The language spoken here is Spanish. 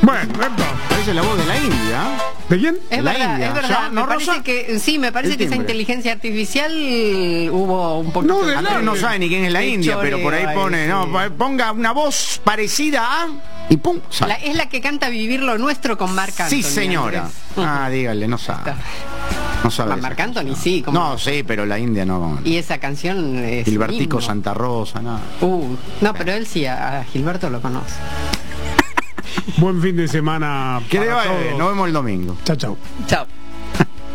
Bueno, Parece la voz de la India. ¿de quién? Es La verdad, India. es verdad. ¿Ya? Me ¿No, parece Rosa? que sí, me parece El que esa timbre. inteligencia artificial hubo un poquito. No, de Andrés no sabe ni quién es la de India, pero por ahí choreo pone, ahí, no, sí. ponga una voz parecida a y pum, sale. Es la que canta Vivir lo Nuestro con Marc Anthony. Sí, señora. Andrés. Ah, dígale, no sabe. No sabe. esa Marc Anthony, canción. sí. ¿cómo No, sí, pero la India no. Y esa canción es Gilbertico himno. Santa Rosa, nada. No, pero él sí, a Gilberto lo conoce. Buen fin de semana. Que le para vaya bien, todos. nos vemos el domingo. Chao, chao. Chao.